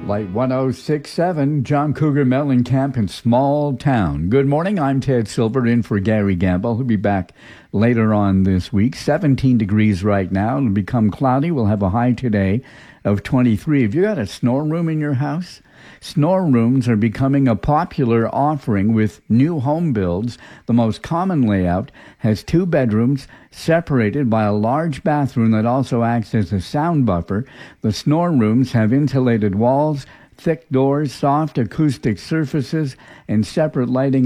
Light 1067, John Cougar Mellencamp in Small Town. Good morning, I'm Ted Silver in for Gary Gamble. He'll be back later on this week. 17 degrees right now. It'll become cloudy. We'll have a high today of 23. Have you got a snore room in your house? Snore rooms are becoming a popular offering with new home builds. The most common layout has 2 bedrooms separated by a large bathroom that also acts as a sound buffer. The snore rooms have insulated walls, thick doors, soft acoustic surfaces, and separate lighting